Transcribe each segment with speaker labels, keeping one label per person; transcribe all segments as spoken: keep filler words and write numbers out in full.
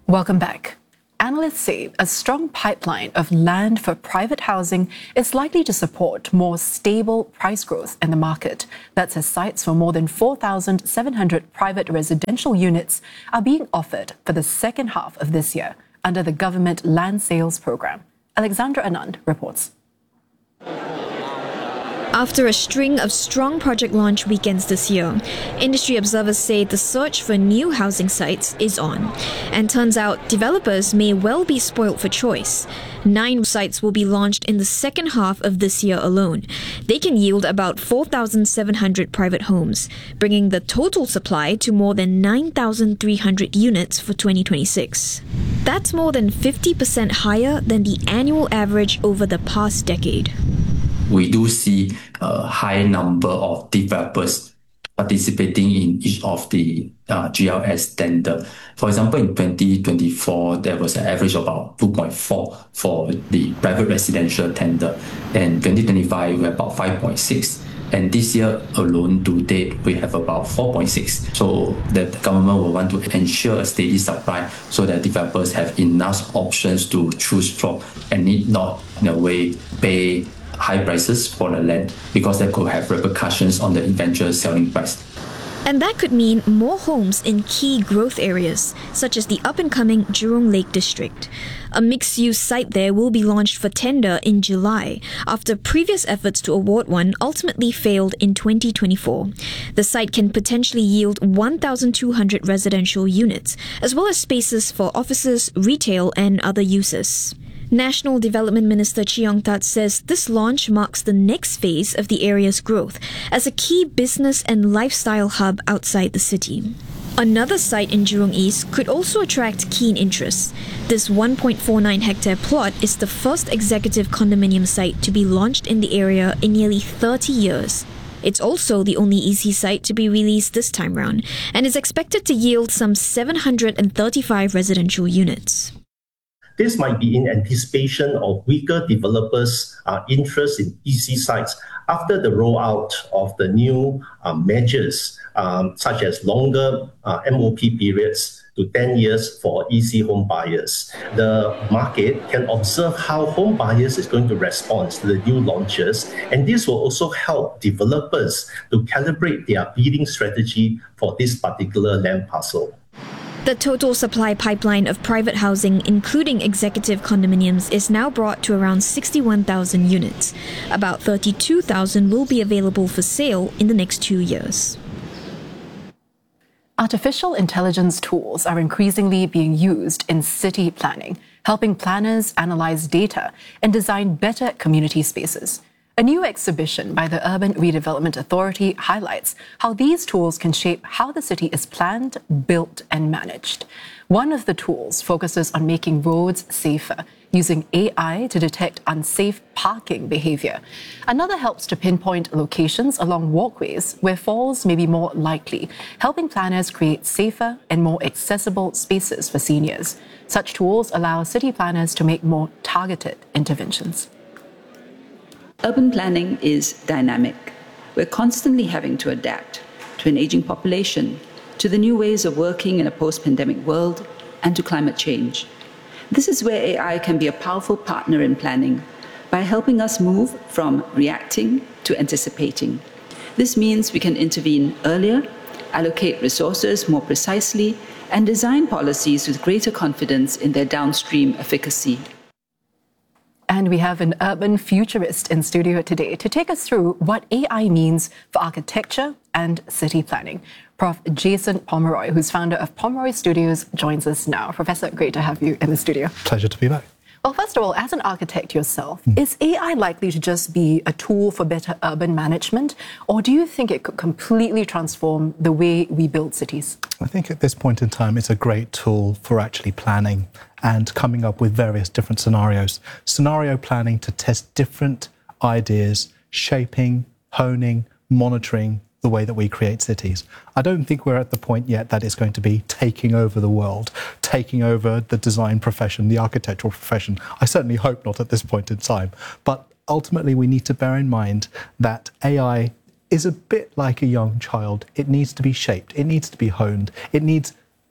Speaker 1: Welcome back. Analysts say a strong pipeline of land for private housing is likely to support more stable price growth in the market. That's as sites for more than four thousand seven hundred private residential units are being offered for the second half of this year under the government land sales program. Alexandra Anand reports.
Speaker 2: After a string of strong project launch weekends this year, industry observers say the search for new housing sites is on. And turns out developers may well be spoilt for choice. Nine sites will be launched in the second half of this year alone. They can yield about four thousand seven hundred private homes, bringing the total supply to more than nine thousand three hundred units for twenty twenty-six. That's more than fifty percent higher than the annual average over the past decade.
Speaker 3: We do see a high number of developers participating in each of the uh, G L S tender. For example, in twenty twenty-four, there was an average of about two point four for the private residential tender. And twenty twenty-five, we have about five point six. And this year alone, to date, we have about four point six. So the government will want to ensure a steady supply so that developers have enough options to choose from and need not, in a way, pay high prices for the land, because that could have repercussions on the eventual selling price.
Speaker 2: And that could mean more homes in key growth areas, such as the up-and-coming Jurong Lake District. A mixed-use site there will be launched for tender in July, after previous efforts to award one ultimately failed in twenty twenty-four. The site can potentially yield one thousand two hundred residential units, as well as spaces for offices, retail, and other uses. National Development Minister Chee Yong Tat says this launch marks the next phase of the area's growth as a key business and lifestyle hub outside the city. Another site in Jurong East could also attract keen interest. This one point four nine hectare plot is the first executive condominium site to be launched in the area in nearly thirty years. It's also the only E C site to be released this time round and is expected to yield some seven hundred thirty-five residential units.
Speaker 4: This might be in anticipation of weaker developers' uh, interest in E C sites after the rollout of the new uh, measures, um, such as longer uh, M O P periods to ten years for E C home buyers. The market can observe how home buyers is going to respond to the new launches, and this will also help developers to calibrate their bidding strategy for this particular land parcel.
Speaker 2: The total supply pipeline of private housing, including executive condominiums, is now brought to around sixty-one thousand units. About thirty-two thousand will be available for sale in the next two years.
Speaker 1: Artificial intelligence tools are increasingly being used in city planning, helping planners analyze data and design better community spaces. A new exhibition by the Urban Redevelopment Authority highlights how these tools can shape how the city is planned, built, and managed. One of the tools focuses on making roads safer, using A I to detect unsafe parking behavior. Another helps to pinpoint locations along walkways where falls may be more likely, helping planners create safer and more accessible spaces for seniors. Such tools allow city planners to make more targeted interventions.
Speaker 5: Urban planning is dynamic. We're constantly having to adapt to an aging population, to the new ways of working in a post-pandemic world, and to climate change. This is where A I can be a powerful partner in planning by helping us move from reacting to anticipating. This means we can intervene earlier, allocate resources more precisely, and design policies with greater confidence in their downstream efficacy.
Speaker 1: And we have an urban futurist in studio today to take us through what A I means for architecture and city planning. Professor Jason Pomeroy, who's founder of Pomeroy Studios, joins us now. Professor, great to have you in the studio.
Speaker 6: Pleasure to be back.
Speaker 1: Well, first of all, as an architect yourself, mm. is A I likely to just be a tool for better urban management, or do you think it could completely transform the way we build cities?
Speaker 6: I think at this point in time, it's a great tool for actually planning and coming up with various different scenarios. Scenario planning to test different ideas, shaping, honing, monitoring the way that we create cities. I don't think we're at the point yet that it's going to be taking over the world, taking over the design profession, the architectural profession. I certainly hope not at this point in time. But ultimately, we need to bear in mind that A I is a bit like a young child. It needs to be shaped. It needs to be honed. It needs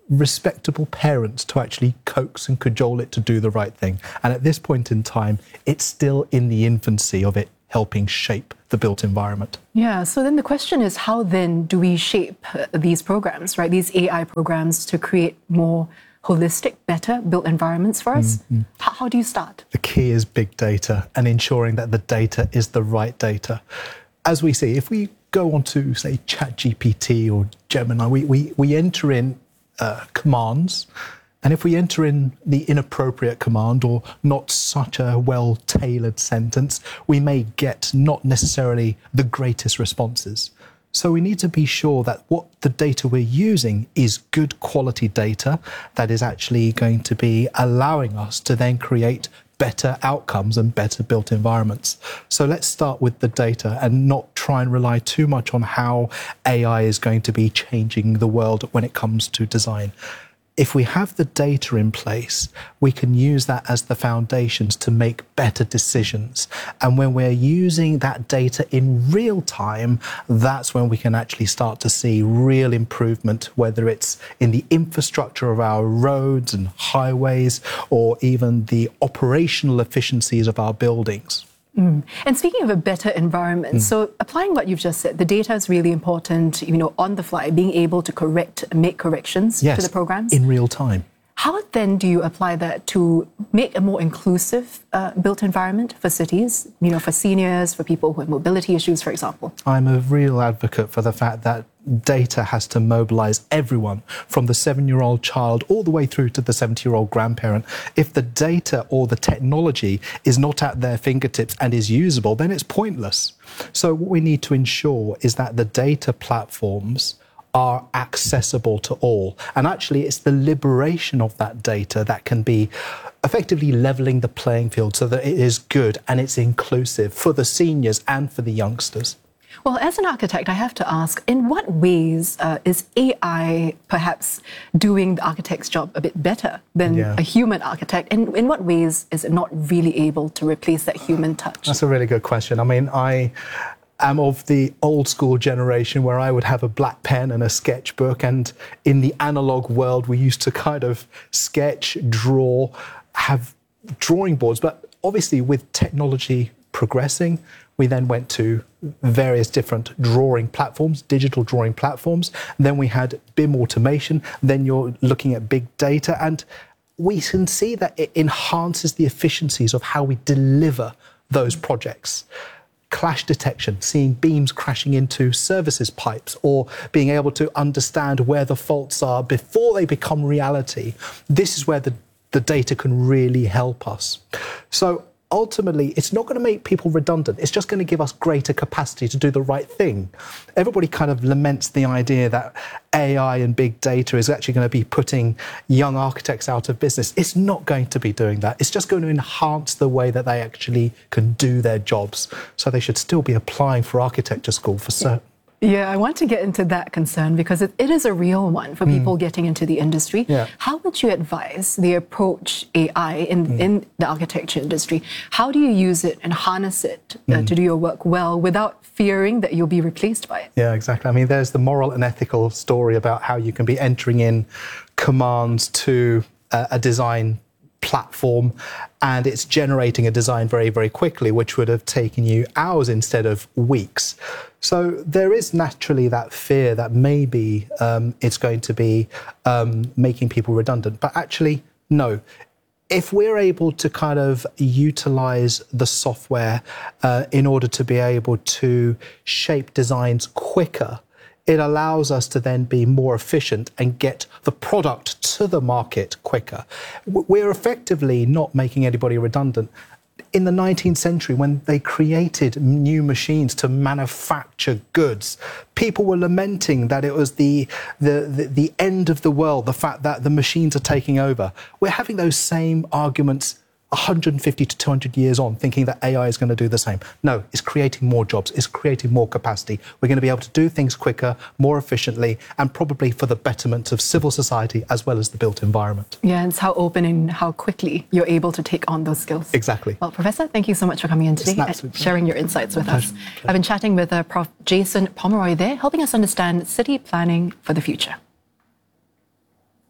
Speaker 6: respectable parents to actually coax and cajole it to do the right thing. And at this point in time, it's still in the infancy of it helping shape the built environment.
Speaker 1: Yeah, so then the question is, how then do we shape uh, these programs, right? These A I programs to create more holistic, better built environments for us? Mm-hmm. How, how do you start?
Speaker 6: The key is big data and ensuring that the data is the right data. As we see, if we go on to, say, ChatGPT or Gemini, we, we, we enter in uh, commands, and if we enter in the inappropriate command or not such a well-tailored sentence, we may get not necessarily the greatest responses. So we need to be sure that what the data we're using is good quality data that is actually going to be allowing us to then create better outcomes and better built environments. So let's start with the data and not try and rely too much on how A I is going to be changing the world when it comes to design. If we have the data in place, we can use that as the foundations to make better decisions. And when we're using that data in real time, that's when we can actually start to see real improvement, whether it's in the infrastructure of our roads and highways, or even the operational efficiencies of our buildings.
Speaker 1: Mm. And speaking of a better environment, mm. so applying what you've just said, the data is really important, you know, on the fly, being able to correct, make corrections
Speaker 6: yes,
Speaker 1: to the programs.
Speaker 6: In real time.
Speaker 1: How then do you apply that to make a more inclusive uh, built environment for cities, you know, for seniors, for people who have mobility issues, for example?
Speaker 6: I'm a real advocate for the fact that data has to mobilize everyone, from the seven-year-old child all the way through to the seventy-year-old grandparent. If the data or the technology is not at their fingertips and is usable, then it's pointless. So what we need to ensure is that the data platforms are accessible to all. And actually, it's the liberation of that data that can be effectively leveling the playing field so that it is good and it's inclusive for the seniors and for the youngsters.
Speaker 1: Well, as an architect, I have to ask, in what ways uh, is A I perhaps doing the architect's job a bit better than yeah. a human architect? And in what ways is it not really able to replace that human touch?
Speaker 6: That's a really good question. I mean, I am of the old school generation where I would have a black pen and a sketchbook, and in the analog world, we used to kind of sketch, draw, have drawing boards. But obviously, with technology progressing, we then went to various different drawing platforms, digital drawing platforms. Then we had B I M automation. Then you're looking at big data. And we can see that it enhances the efficiencies of how we deliver those projects. Clash detection, seeing beams crashing into services pipes, or being able to understand where the faults are before they become reality. This is where the, the data can really help us. So ultimately, it's not going to make people redundant. It's just going to give us greater capacity to do the right thing. Everybody kind of laments the idea that A I and big data is actually going to be putting young architects out of business. It's not going to be doing that. It's just going to enhance the way that they actually can do their jobs. So they should still be applying for architecture school for certain.
Speaker 1: Yeah, I want to get into that concern because it, it is a real one for people mm. getting into the industry. Yeah. How would you advise they approach A I in, mm. in the architecture industry? How do you use it and harness it uh, mm. to do your work well without fearing that you'll be replaced by it?
Speaker 6: Yeah, exactly. I mean, there's the moral and ethical story about how you can be entering in commands to uh, a design platform, and it's generating a design very, very quickly, which would have taken you hours instead of weeks. So there is naturally that fear that maybe um, it's going to be um, making people redundant. But actually, no. If we're able to kind of utilize the software uh, in order to be able to shape designs quicker, it allows us to then be more efficient and get the product to the market quicker. We're effectively not making anybody redundant. In the nineteenth century, when they created new machines to manufacture goods, people were lamenting that it was the, the, the, the end of the world, the fact that the machines are taking over. We're having those same arguments one hundred fifty to two hundred years on, thinking that A I is going to do the same. No, it's creating more jobs, it's creating more capacity. We're going to be able to do things quicker, more efficiently, and probably for the betterment of civil society as well as the built environment.
Speaker 1: Yeah, it's how open and how quickly you're able to take on those skills.
Speaker 6: Exactly.
Speaker 1: Well, Professor, thank you so much for coming in today and sharing your insights with us. Pleasure. I've been chatting with uh, Professor Jason Pomeroy there, helping us understand city planning for the future.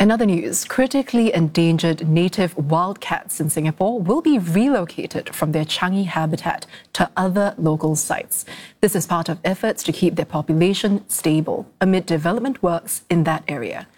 Speaker 1: In other news, critically endangered native wildcats in Singapore will be relocated from their Changi habitat to other local sites. This is part of efforts to keep their population stable amid development works in that area.